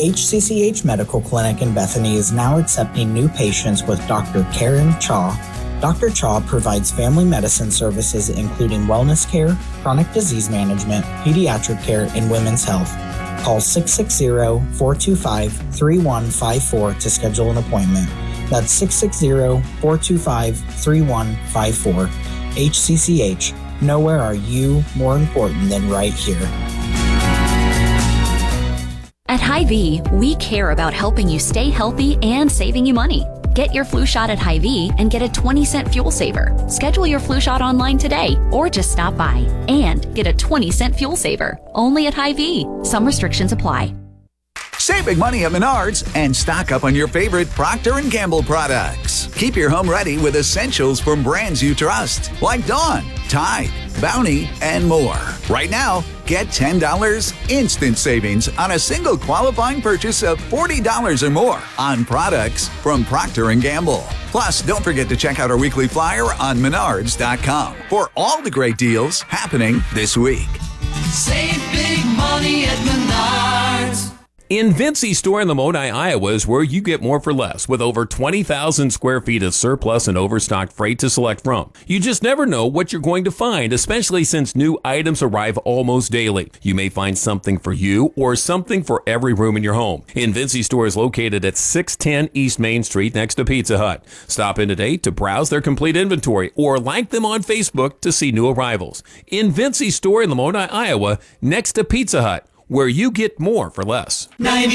HCCH Medical Clinic in Bethany is now accepting new patients with Dr. Karen Chaw. Dr. Chaw provides family medicine services including wellness care, chronic disease management, pediatric care, and women's health. Call 660-425-3154 to schedule an appointment. That's 660-425-3154. HCCH. Nowhere are you more important than right here. At Hy-Vee, we care about helping you stay healthy and saving you money. Get your flu shot at Hy-Vee and get a 20-cent fuel saver. Schedule your flu shot online today or just stop by and get a 20-cent fuel saver. Only at Hy-Vee. Some restrictions apply. Save big money at Menards and stock up on your favorite Procter & Gamble products. Keep your home ready with essentials from brands you trust, like Dawn, Tide, Bounty, and more. Right now, get $10 instant savings on a single qualifying purchase of $40 or more on products from Procter & Gamble. Plus, don't forget to check out our weekly flyer on Menards.com for all the great deals happening this week. Save big money at Menards. In Vinci Store in Lamoni, Iowa is where you get more for less, with over 20,000 square feet of surplus and overstocked freight to select from. You just never know what you're going to find, especially since new items arrive almost daily. You may find something for you or something for every room in your home. In Vinci Store is located at 610 East Main Street next to Pizza Hut. Stop in today to browse their complete inventory or like them on Facebook to see new arrivals. In Vinci Store in Lamoni, Iowa, next to Pizza Hut, where you get more for less.